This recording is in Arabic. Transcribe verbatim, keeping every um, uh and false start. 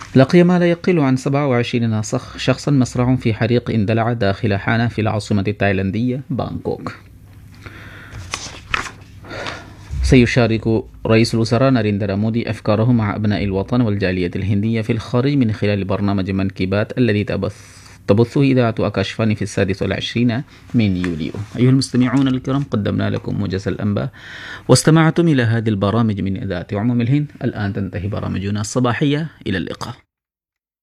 لقي ما لا يقل عن سبعة وعشرين شخصا مصرع في حريق اندلع داخل حانة في العاصمة التايلاندية بانكوك. سيشارك رئيس الوزراء ناريندرا مودي أفكاره مع أبناء الوطن والجالية الهندية في الخارج من خلال برنامج من كي بات الذي تبث تبثه إذاعة أكاشفاني في السادس والعشرين من يوليو. أيها المستمعون الكرام، قدمنا لكم موجز الأنباء واستمعتم إلى هذه البرامج من إذاعة عموم الهند. الآن تنتهي برامجنا الصباحية. إلى اللقاء.